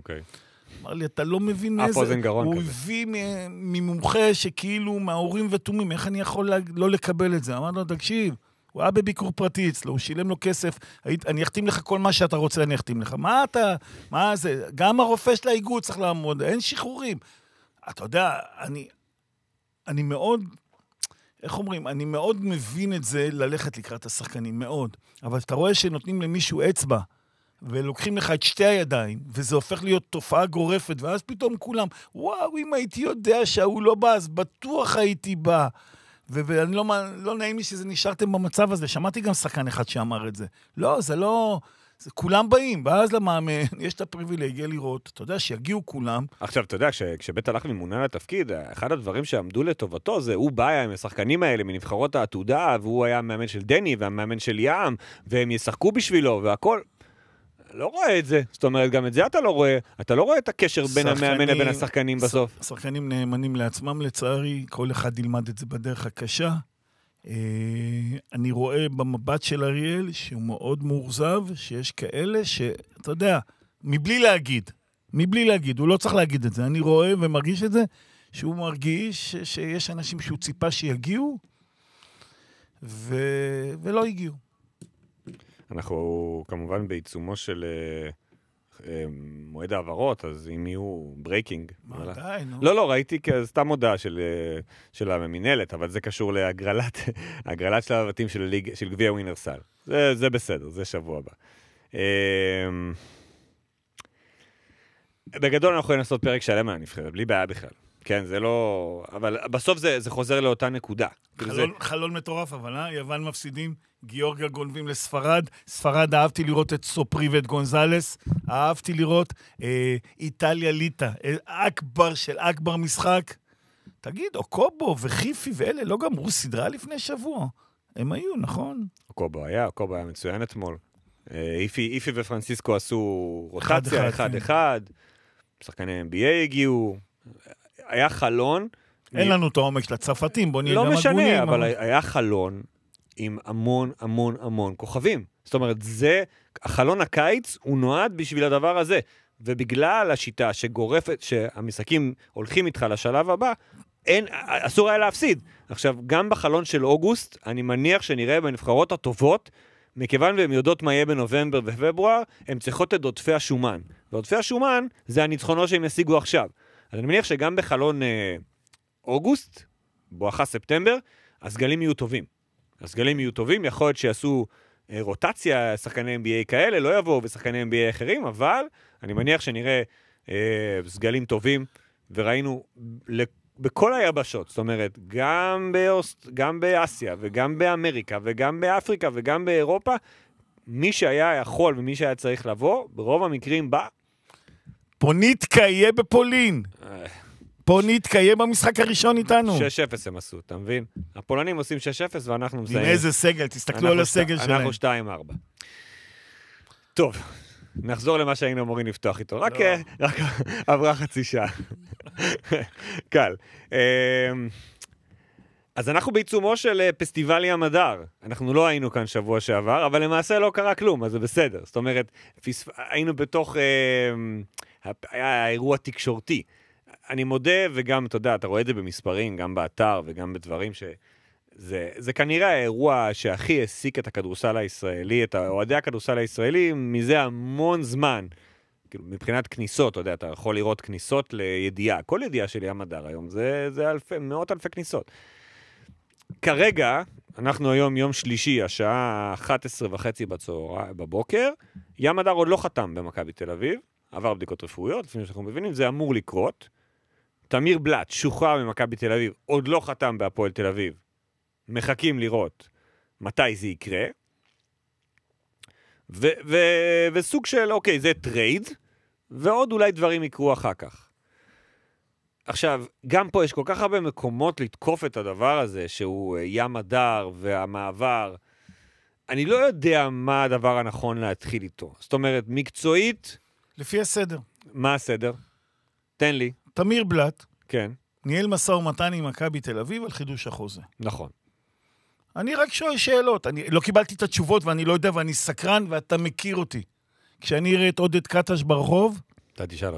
אוקיי. אמר לי, אתה לא מבין איזה... הוא הביא ממומחה שכאילו מההורים ותומים, איך אני יכול לא לקבל את זה? אמר לו, תקשיב, הוא היה בביקור פרטי אצלו, הוא שילם לו כסף, אני אחתים לך כל מה שאתה רוצה, אני אחתים לך. מה זה? גם הרופא של האיגוד צריך לעמוד, אין שחרורים. אתה יודע, אני מאוד, איך אומרים, אני מאוד מבין את זה ללכת לקראת השחקנים, מאוד. אבל אתה רואה שנותנים למישהו אצבע, ולוקחים לך את שתי הידיים, וזה הופך להיות תופעה גורפת, ואז פתאום כולם, וואו, אם הייתי יודע שהוא לא בא, אז בטוח הייתי בא. ואני לא נעים לי שזה נשארתם במצב הזה. שמעתי גם שחקן אחד שאמר את זה. לא, זה לא... כולם באים, ואז למאמן, יש את הפריבילגיה לראות, אתה יודע, שיגיעו כולם. עכשיו, אתה יודע, כשבית הלך ממונה לתפקיד, אחד הדברים שעמדו לטובתו זה, הוא בא עם השחקנים האלה מנבחרות העתודה, והוא היה המאמן של דני, והמאמן של ים, והם ישחקו בשבילו, והכל. לא רואה את זה. זאת אומרת, גם את זה אתה לא רואה. אתה לא רואה את הקשר בין המאמן לבין השחקנים בסוף. השחקנים נאמנים לעצמם, לצערי, כל אחד ילמד את זה בדרך הקשה. אני רואה במבט של אריאל שהוא מאוד מאורזב, שיש כאלה שאתה יודע, מבלי להגיד, הוא לא צריך להגיד את זה, אני רואה ומרגיש את זה, שהוא מרגיש שיש אנשים שהוא ציפה שיגיעו, ולא הגיעו. אנחנו כמובן בעיצומו של מועד העברות, אז אם יהיו ברייקינג. מה די, נו? לא, ראיתי סתם הודעה של המינלת, אבל זה קשור להגרלת של הבתים של גביע ווינרסל. זה בסדר, זה שבוע הבא. בגדול אנחנו יכולים לעשות פרק שלם מהנבחרת, בלי בעיה בכלל. כן, זה לא... אבל בסוף זה חוזר לאותה נקודה. חלון מטורף, אבל יוון מפסידים, גיאורגיה גונבים לספרד, ספרד אהבתי לראות את סופרי ואת גונזלס, אהבתי לראות איטליה ליטה, אקבר של אקבר משחק. תגיד, אוקובו וחיפי ואלה לא גמרו סדרה לפני שבוע. הם היו, נכון? אוקובו היה מצוין אתמול. איפי ופרנסיסקו עשו רוטציה, אחד. שחקני NBA הגיעו. היה חלון. אין לנו את העומק של הצרפתים, בוא נהיה גם הגונים. לא משנה, אבל אבל... היה חלון עם המון כוכבים. זאת אומרת, החלון הקיץ הוא נועד בשביל הדבר הזה. ובגלל השיטה שגורפת, שהמשחקים הולכים איתך לשלב הבא, אסור היה להפסיד. עכשיו, גם בחלון של אוגוסט, אני מניח שנראה בנבחרות הטובות, מכיוון והם יודעות מה יהיה בנובמבר ופברואר, הם צריכות את עודפי השומן. ועודפי השומן זה הניצחונות שהם ישיגו עכשיו. אז אני מניח שגם בחלון אוגוסט, בואכה ספטמבר, הסגלים יהיו טובים. יכול להיות שיעשו רוטציה, שחקני NBA כאלה, לא יבואו ושחקני NBA אחרים, אבל אני מניח שנראה סגלים טובים, וראינו בכל היבשות, זאת אומרת, גם באסיה, וגם באמריקה, וגם באפריקה, וגם באירופה, מי שהיה יכול ומי שהיה צריך לבוא, ברוב המקרים בא. פוניטקה יהיה בפולין. פוניטקה יהיה במשחק הראשון איתנו. 6-0 הם עשו, אתה מבין? הפולנים עושים 6-0 ואנחנו מזהים. עם איזה סגל, תסתכלו על הסגל שלהם. אנחנו 2-4. טוב, נחזור למה שהיינו אמורים לפתוח איתו. רק עברה חצי שעה. קל. אז אנחנו בעיצומו של פסטיבל ים הדר. אנחנו לא היינו כאן שבוע שעבר, אבל למעשה לא קרה כלום, אז זה בסדר. זאת אומרת, היינו בתוך... היה אירוע תקשורתי. אני מודה, וגם, אתה יודע, אתה רואה את זה במספרים, גם באתר וגם בדברים זה כנראה האירוע שהכי העסיק את הכדורסל הישראלי, את אוהדי הכדורסל הישראלי, מזה המון זמן. כאילו, מבחינת כניסות, אתה יודע, אתה יכול לראות כניסות לידיעה. כל ידיעה של ים הדר היום, זה מאות אלפי כניסות. כרגע, אנחנו היום יום שלישי, השעה 11:30 בבוקר, ים הדר עוד לא חתם במכבי תל אביב, עבר בדיקות רפואיות, לפני שאנחנו מבינים, זה אמור לקרות. תמיר בלט, שוחרר ממכבי תל אביב, עוד לא חתם בהפועל תל אביב. מחכים לראות מתי זה יקרה. וסוג של, אוקיי, זה טרייד, ועוד אולי דברים יקרו אחר כך. עכשיו, גם פה יש כל כך הרבה מקומות לתקוף את הדבר הזה, שהוא ים הדר והמעבר. אני לא יודע מה הדבר הנכון להתחיל איתו. זאת אומרת, מקצועית... לפי הסדר. מה הסדר? תן לי. תמיר בלט. כן. ניהל משא ומתן עם מכבי תל אביב על חידוש החוזה. נכון. אני רק שואל שאלות. אני לא קיבלתי את התשובות ואני לא יודע ואני סקרן ואתה מכיר אותי. כשאני אראה את עודד קטש ברחוב... אתה תשאל